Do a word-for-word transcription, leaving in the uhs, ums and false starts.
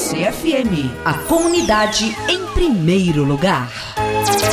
C F M, a comunidade em primeiro lugar.